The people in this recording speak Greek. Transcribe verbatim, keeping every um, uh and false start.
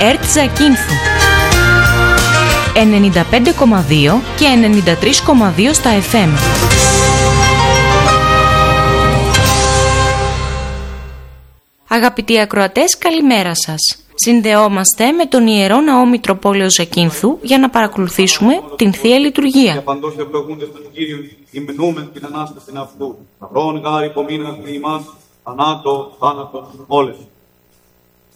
ΕΡΤ Ζακίνθου ενενήντα πέντε κόμμα δύο και ενενήντα τρία κόμμα δύο στα εφ εμ. Αγαπητοί ακροατές, καλημέρα σας. Συνδεόμαστε με τον Ιερό Ναό Μητροπόλεω Ζακίνθου για να παρακολουθήσουμε την Θεία Λειτουργία. Για παντός ευλογούνται στον Κύριο, ημενούμεν την Ανάσταση αυτού. Σταυρών γάρ υπομείνας μη ημάς, θανάτω, θάνατος, όλες.